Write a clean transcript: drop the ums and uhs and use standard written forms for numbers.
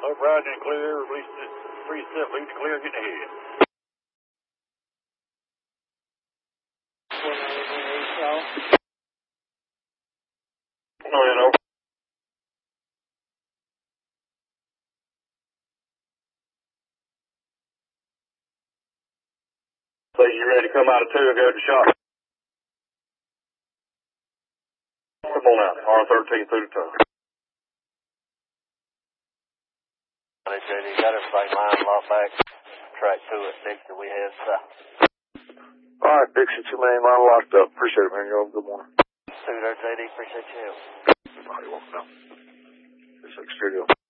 Low Roger and clear, release it. 3-step lead to clear, getting ahead. Over. So you ready to come out of 2 and go to shot? Come on out, R13 through the tunnel. JD, got everybody lined locked back. Track 2 at Dixie, we head south. Alright, Dixie, 2 main line locked up. Appreciate it, man. Y'all have a good morning. 2 there, JD, appreciate your help. Everybody walking up. This exterior.